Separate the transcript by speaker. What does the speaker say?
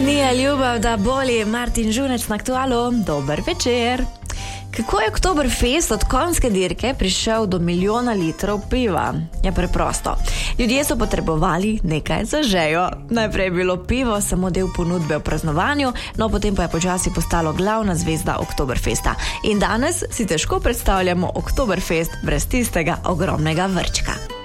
Speaker 1: Nije ljubav, da boli. Martin Žunec na Aktualu. Dober večer. Kako je Oktoberfest od konjske dirke prišel do milijona litrov piva? Je preprosto. Ljudje so potrebovali nekaj za žejo. Najprej je bilo pivo samo del ponudbe v praznovanju, no potem pa je počasi postalo glavna zvezda Oktoberfesta. In danes si težko predstavljamo Oktoberfest brez tistega ogromnega vrčka.